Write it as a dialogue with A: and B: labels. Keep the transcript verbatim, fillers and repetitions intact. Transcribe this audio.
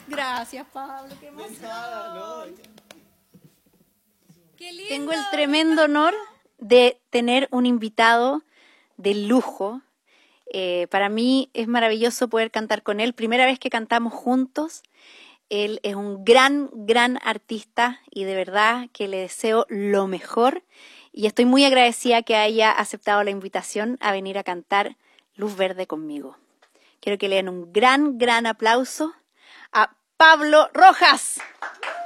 A: Gracias, Pablo, qué emoción.
B: Nada, no.
A: Qué lindo.
C: Tengo el tremendo honor de tener un invitado de lujo. Eh, para mí es maravilloso poder cantar con él. Primera vez que cantamos juntos. Él es un gran, gran artista y de verdad que le deseo lo mejor. Y estoy muy agradecida que haya aceptado la invitación a venir a cantar Luz Verde conmigo. Quiero que le den un gran, gran aplauso a Pablo Rojas.